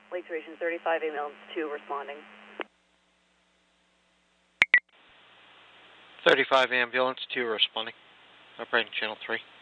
Lake Duration 35, ambulance 2 responding. 35 ambulance 2 responding. Operating channel 3.